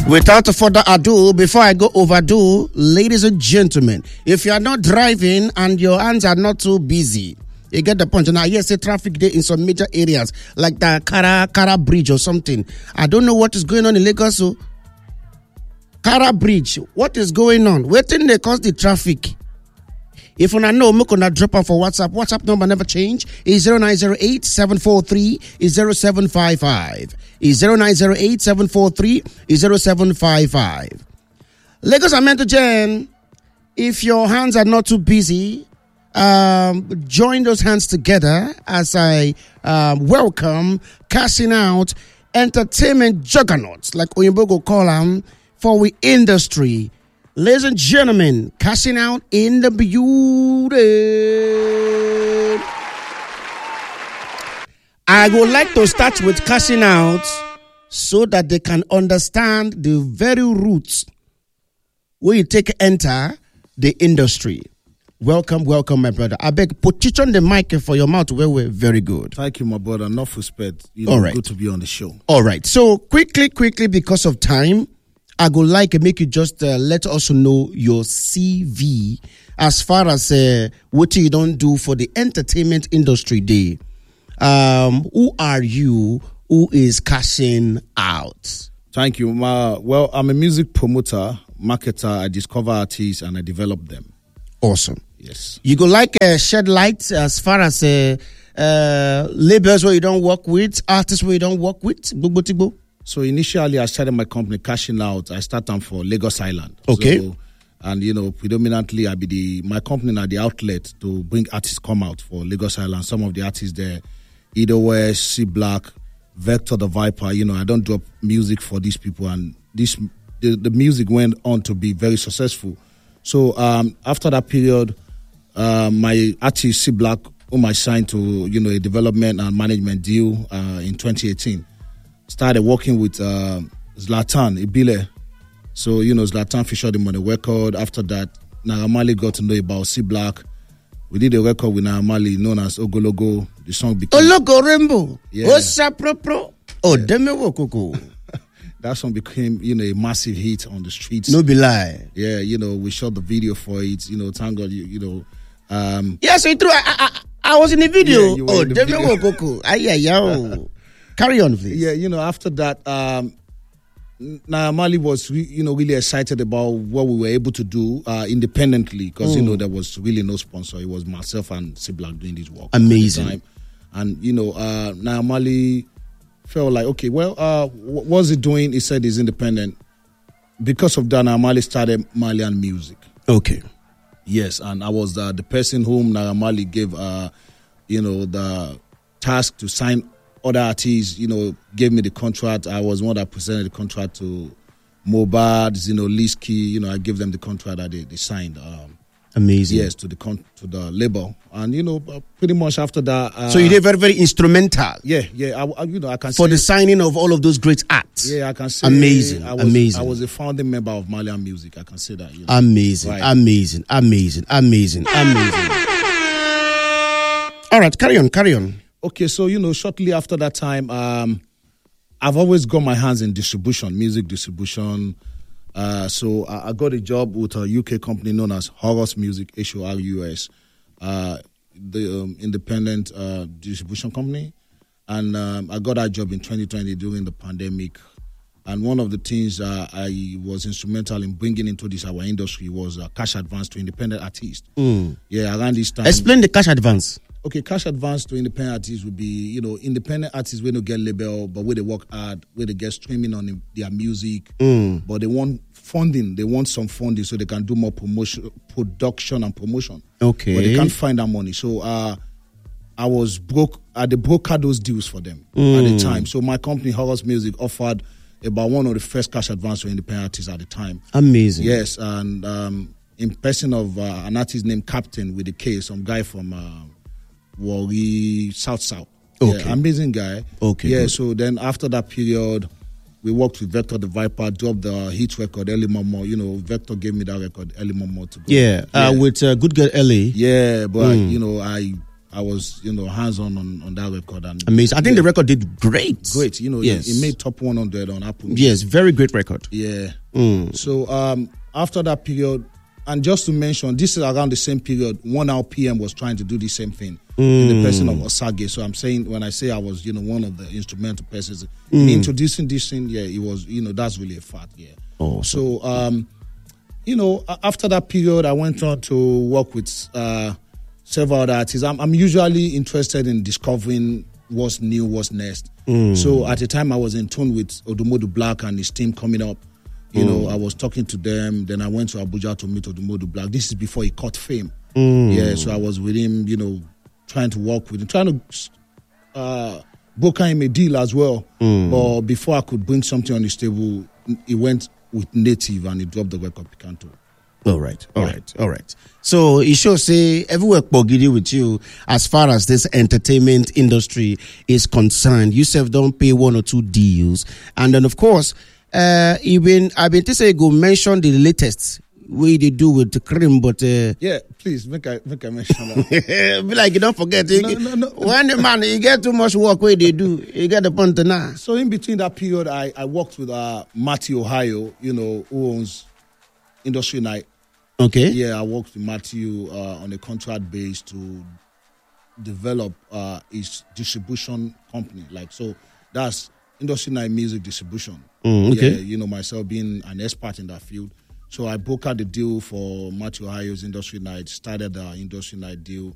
Without further ado, before I go overdo, ladies and gentlemen, if you are not driving and your hands are not too busy, you get the point. Now, yes, a traffic day in some major areas like the Kara Bridge or something. I don't know what is going on in Lagos. So, Kara Bridge, what is going on? Where did they cause the traffic? If you know, I'm going to drop off for WhatsApp. WhatsApp number never change. Is 0908-743-0755. Is 0908-743-0755. Lagos Amentogen, if your hands are not too busy, join those hands together as I welcome Cashing Out entertainment juggernauts, like Oyinbo call them, for we industry. Ladies and gentlemen, Cashing Out in the building. I would like to start with Cashing Out so that they can understand the very roots where you take enter the industry. Welcome, my brother. I beg, position the mic for your mouth where we're very good. Thank you, my brother. Not for sped. All right. Good to be on the show. All right. So quickly, because of time, I would like to make you just let us know your CV as far as what you don't do for the entertainment industry day. Who are you? Who is Cashing Out? Thank you. Well, I'm a music promoter, marketer. I discover artists and I develop them. Awesome. Yes. You go like shed light as far as labels where you don't work with, artists where you don't work with. So initially, I started my company Cashing Out. I started for Lagos Island. Okay. So, and predominantly, I be my company now the outlet to bring artists come out for Lagos Island. Some of the artists there, Edo West, C Black, Vector the Viper. I don't drop music for these people, and the music went on to be very successful. So after that period, my artist C Black, whom I signed to a development and management deal in 2018. Started working with Zlatan Ibile. So, Zlatan featured him on the record. After that, Naira Marley got to know about C Black. We did a record with Naira Marley known as Ogologo. The song became... Ologo Rainbow. Yeah. Osa Pro. Oh, yeah. Demewo Koko. That song became, a massive hit on the streets. No be lie. Yeah, we shot the video for it. Thank God, Yeah, so it true. I was in the video. Yeah, oh, Demewo Koko. Carry on, please. Yeah, after that, Naira Marley was, really excited about what we were able to do independently because, there was really no sponsor. It was myself and C Black doing this work. Amazing. At the time. And, Naira Marley felt like, okay, well, what's he doing? He said he's independent. Because of that, Naira Marley started Malian Music. Okay. Yes, and I was the person whom Naira Marley gave, the task to sign other artists, gave me the contract. I was one that presented the contract to Mobad, Liski. I gave them the contract that they signed. Amazing. Yes, to the label, and pretty much after that. So you did very, very instrumental. Yeah. I can for say, the signing of all of those great acts. Yeah, I can say amazing. I was a founding member of Malian Music. I can say that. Amazing, right. amazing. All right, carry on. Okay, so, shortly after that time, I've always got my hands in music distribution. So I got a job with a UK company known as Horus Music, HORUS, the independent distribution company. And I got that job in 2020 during the pandemic. And one of the things I was instrumental in bringing into our industry was cash advance to independent artists. Yeah, around this time. Explain the cash advance. Okay, cash advance to independent artists would be, independent artists where they get label, but where they work hard, where they get streaming on their music, but they want funding. They want some funding so they can do more production and promotion. Okay. But they can't find that money. So I was broke. They brokered those deals for them at the time. So my company, Horus Music, offered about one of the first cash advance to independent artists at the time. Amazing. Yes, and in person of an artist named Captain with a K, some guy from... Warri, South. Okay. Yeah, amazing guy. Okay. Yeah, good. so then after that period, we worked with Vector the Viper, dropped the hit record, Early Momo. Vector gave me that record, Early Momo, to go. Yeah. With Good Girl Ellie. Yeah, but, I I was, hands on that record. And amazing. I think the record did great. Great. Yes. It made top 100 on Apple. Yes, very great record. Yeah. So after that period, and just to mention, this is around the same period, 1Hour PM was trying to do the same thing in the person of Osage. So I'm saying, when I say I was, one of the instrumental persons in introducing this thing, yeah, it was, that's really a fact, yeah. Oh, so, after that period, I went on to work with several other artists. I'm usually interested in discovering what's new, what's next. So at the time, I was in tune with Odumodu Black and his team coming up. I was talking to them. Then I went to Abuja to meet Odumodu Black. This is before he caught fame. Yeah, so I was with him, trying to work with him, trying to broker him a deal as well. But before I could bring something on his table, he went with Native and he dropped the record Picanto. All right. So it shows say everywhere Pogidi with you as far as this entertainment industry is concerned. You self don't pay 1 or 2 deals, and then of course, even I've been to say go mention the latest way they do with the cream, but yeah, please make I mention that. Be like you don't forget. No. When the man you get too much work, where they do, you get the point now. So in between that period, I worked with Matthew Ohio, who owns Industry Night. Okay. Yeah, I worked with Matthew on a contract base to develop his distribution company. So that's Industry Night Music Distribution. Okay. Yeah, myself being an expert in that field. So I brokered the deal for Matthew Ohio's Industry Night, started the Industry Night deal.